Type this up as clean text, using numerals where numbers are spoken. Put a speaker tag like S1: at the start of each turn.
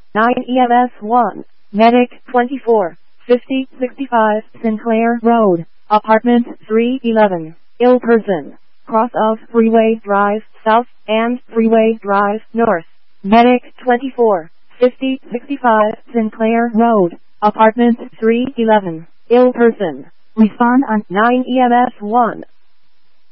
S1: 9 EMS 1. Medic 24, 50, 65 Sinclair Road, Apartment 311. Ill person. Cross of Freeway Drive South and Freeway Drive North. Medic 24, 50, 65 Sinclair Road, Apartment 311. Ill person. Respond on 9 EMS 1.